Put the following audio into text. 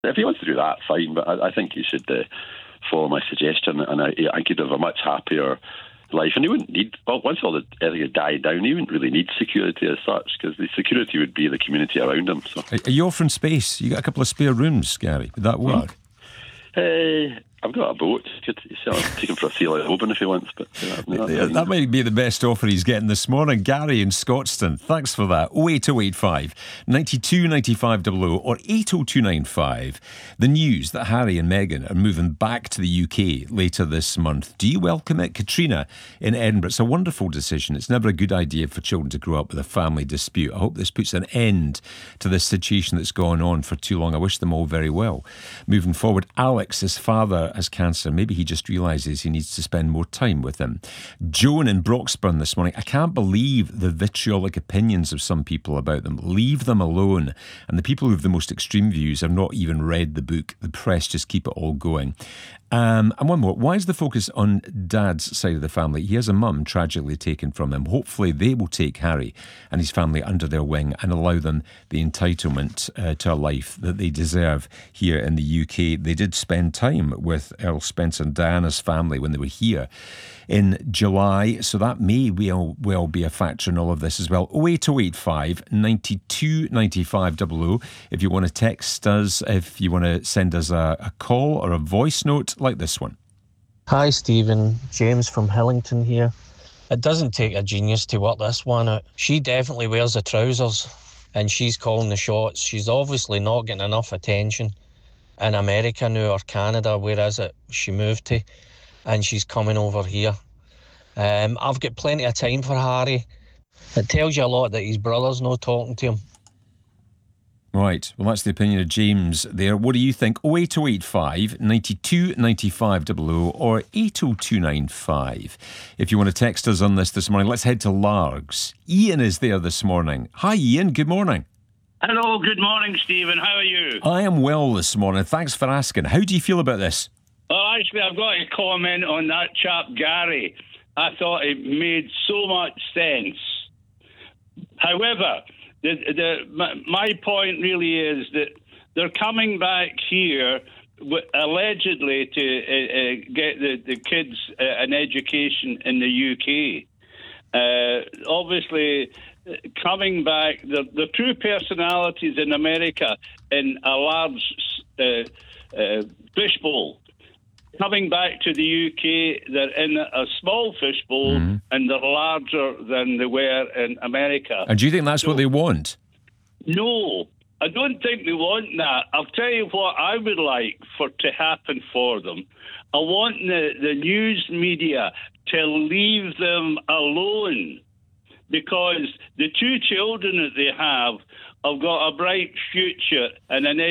If he wants to do that, fine, but I think he should follow my suggestion, and I think he'd have a much happier life, and he wouldn't need, well, once all the everything had died down, he wouldn't really need security as such, because the security would be the community around him. So, are you offering space? You got a couple of spare rooms, Gary? Would that work? I've got a boat. Could take him for a sail out of Oban if he wants, but that might be the best offer he's getting this morning. Gary in Scotstoun, thanks for that. 08085 92 95 00 or 80295. The news that Harry and Meghan are moving back to the UK later this month. Do you welcome it? Katrina in Edinburgh. It's a wonderful decision. It's never a good idea for children to grow up with a family dispute. I hope this puts an end to this situation that's gone on for too long. I wish them all very well. Moving forward, Alex, his father has cancer. Maybe he just realises he needs to spend more time with him. Joan in Broxburn this morning. I can't believe the vitriolic opinions of some people about them. Leave them alone. And the people who have the most extreme views have not even read the book. The press just keep it all going. And one more. Why is the focus on Dad's side of the family? He has a mum tragically taken from him. Hopefully they will take Harry and his family under their wing and allow them the entitlement to a life that they deserve here in the UK. They did spend time with Earl Spence and Diana's family when they were here in July, so that may well be a factor in all of this as well. 08085 92 95 00 if you want to text us, if you want to send us a call or a voice note like this one. Hi Stephen, James from Hillington here. It doesn't take a genius to work this one out. She definitely wears the trousers and she's calling the shots. She's obviously not getting enough attention in America now, or Canada, where is it she moved to, and she's coming over here. I've got plenty of time for Harry. It tells you a lot that his brother's not talking to him. Right, well that's the opinion of James there. What do you think? 08085 92 95 00 or 80295 if you want to text us on this morning. Let's head to Largs. Ian is there this morning. Hi Ian, good morning. Hello, good morning Stephen, how are you? I am well this morning, thanks for asking. How do you feel about this? Well, actually I've got to comment on that chap Gary. I thought it made so much sense. However, my point really is that they're coming back here allegedly to get the kids an education in the UK. Obviously, coming back, the true personalities in America in a large fishbowl. Coming back to the UK, they're in a small fishbowl and they're larger than they were in America. And do you think that's what they want? No, I don't think they want that. I'll tell you what I would like to happen for them. I want the news media to leave them alone, because the two children that they have got a bright future and an